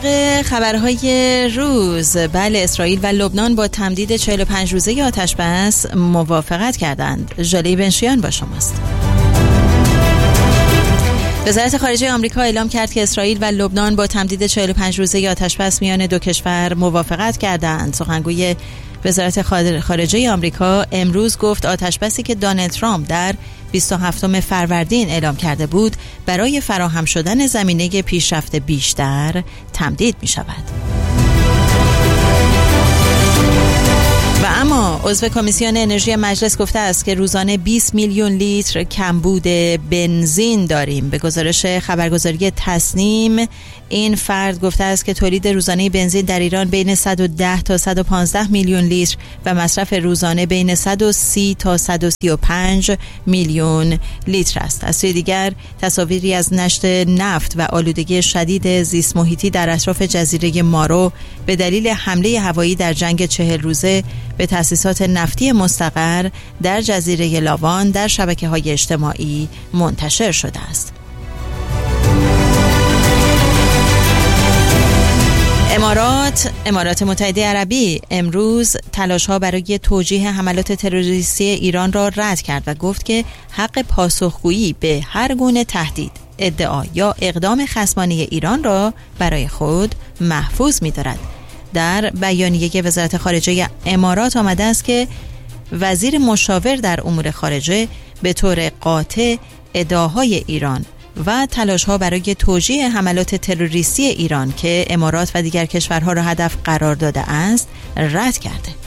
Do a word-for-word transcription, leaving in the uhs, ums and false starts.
خبرهای روز. بله، اسرائیل و لبنان با تمدید چهل و پنج روزه آتش بس موافقت کردند. ژاله بنشیان با شماست. وزارت خارجه آمریکا اعلام کرد که اسرائیل و لبنان با تمدید چهل و پنج روزه آتش بس میان دو کشور موافقت کردند. سخنگوی وزارت خارجه آمریکا امروز گفت آتش بسی که دونالد ترامپ در بیست و هفتم فروردین اعلام کرده بود برای فراهم شدن زمینه پیشرفت بیشتر تمدید می شود. و اما عضو کمیسیون انرژی مجلس گفته است که روزانه بیست میلیون لیتر کمبود بنزین داریم. به گزارش خبرگزاری تسنیم، این فرد گفته است که تولید روزانه بنزین در ایران بین صد و ده تا صد و پانزده میلیون لیتر و مصرف روزانه بین صد و سی تا صد و سی و پنج میلیون لیتر است. از سوی دیگر تصاویری از نشت نفت و آلودگی شدید زیست محیطی در اطراف جزیره مارو به دلیل حمله هوایی در جنگ چهل روزه به تأسیسات نفتی مستقر در جزیره لاوان در شبکه‌های اجتماعی منتشر شده است. امارات امارات متحده عربی امروز تلاش‌ها برای توجیه حملات تروریستی ایران را رد کرد و گفت که حق پاسخگویی به هر گونه تهدید، ادعا یا اقدام خصمانه ایران را برای خود محفوظ می‌دارد. در بیانیه وزارت خارجه امارات آمده است که وزیر مشاور در امور خارجه به طور قاطع ادعاهای ایران و تلاش‌ها برای توجیه حملات تروریستی ایران که امارات و دیگر کشورها را هدف قرار داده است رد کرده.